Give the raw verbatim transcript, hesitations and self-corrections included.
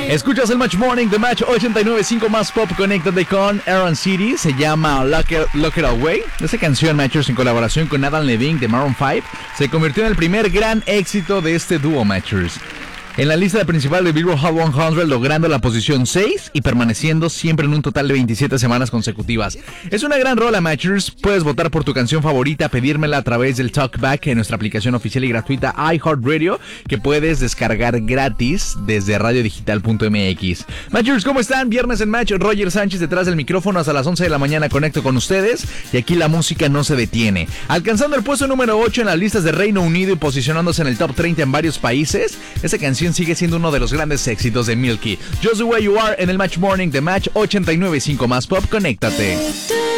Escuchas el Match Morning de Match ochenta y nueve punto cinco más pop. Conéctate con Aaron City. Se llama Lock It, Lock It Away. Esta canción, Matchers, en colaboración con Adam Levine de Maroon cinco, se convirtió en el primer gran éxito de este dúo, Matchers. En la lista principal de Billboard Hot cien, logrando la posición seis y permaneciendo siempre en un total de veintisiete semanas consecutivas. Es una gran rola, Matchers. Puedes votar por tu canción favorita, pedírmela a través del Talkback en nuestra aplicación oficial y gratuita iHeartRadio, que puedes descargar gratis desde radio digital punto m x. Matchers, ¿cómo están? Viernes en Match, Roger Sánchez detrás del micrófono hasta las once de la mañana. Conecto con ustedes y aquí la música no se detiene. Alcanzando el puesto número ocho en las listas de Reino Unido y posicionándose en el top treinta en varios países, esta canción sigue siendo uno de los grandes éxitos de Milky. Just the Way You Are en el Match Morning de Match ochenta y nueve punto cinco más pop. Conéctate.